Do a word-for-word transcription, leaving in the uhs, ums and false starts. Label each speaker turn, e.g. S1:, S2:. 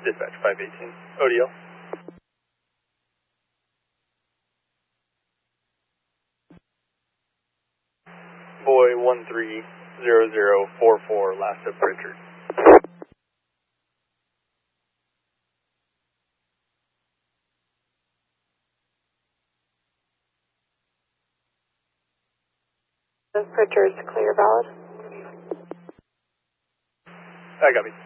S1: Dispatch five eighteen, O D L. Boy one three zero zero four four, last up Richard.
S2: Richard's clear, valid.
S1: I got me.